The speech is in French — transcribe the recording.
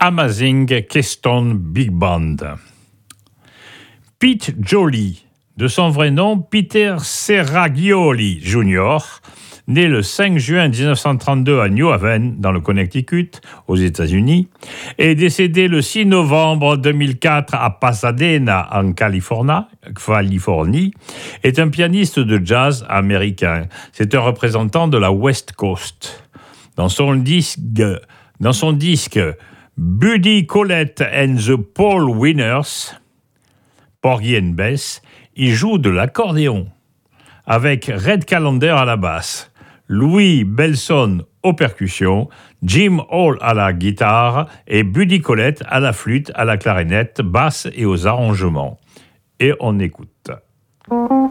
Amazing Keystone Big Band. Pete Jolly, de son vrai nom Peter Serraglioli Jr., né le 5 juin 1932 à New Haven, dans le Connecticut, aux États-Unis, et décédé le 6 novembre 2004 à Pasadena, en Californie, est un pianiste de jazz américain. C'est un représentant de la West Coast. Dans son disque Buddy Collette and the Paul Winners, Porgy and Bess, il joue de l'accordéon, avec Red Callender à la basse, Louis Belson aux percussions, Jim Hall à la guitare et Buddy Collette à la flûte, à la clarinette, basse et aux arrangements. Et on écoute.